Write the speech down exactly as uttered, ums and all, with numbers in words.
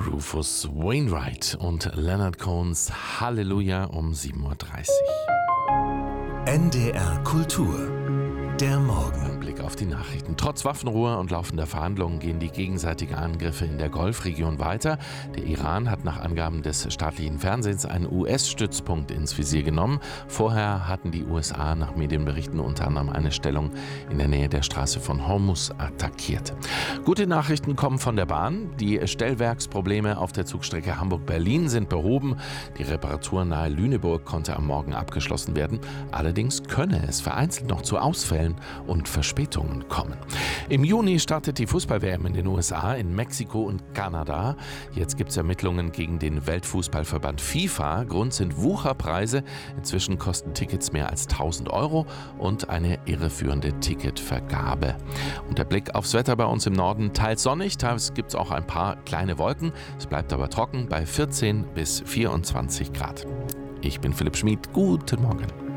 Rufus Wainwright und Leonard Cohens Halleluja um sieben Uhr dreißig. N D R Kultur. Der Morgen. Blick auf die Nachrichten. Trotz Waffenruhe und laufender Verhandlungen gehen die gegenseitigen Angriffe in der Golfregion weiter. Der Iran hat nach Angaben des staatlichen Fernsehens einen U S-Stützpunkt ins Visier genommen. Vorher hatten die U S A nach Medienberichten unter anderem eine Stellung in der Nähe der Straße von Hormuz attackiert. Gute Nachrichten kommen von der Bahn. Die Stellwerksprobleme auf der Zugstrecke Hamburg-Berlin sind behoben. Die Reparatur nahe Lüneburg konnte am Morgen abgeschlossen werden. Allerdings könne es vereinzelt noch zu Ausfällen und Verspätungen kommen. Im Juni startet die Fußball-W M in den U S A, in Mexiko und Kanada. Jetzt gibt es Ermittlungen gegen den Weltfußballverband FIFA. Grund sind Wucherpreise. Inzwischen kosten Tickets mehr als tausend Euro und eine irreführende Ticketvergabe. Und der Blick aufs Wetter bei uns im Norden: teils sonnig, teils gibt es auch ein paar kleine Wolken. Es bleibt aber trocken bei vierzehn bis vierundzwanzig Grad. Ich bin Philipp Schmid. Guten Morgen.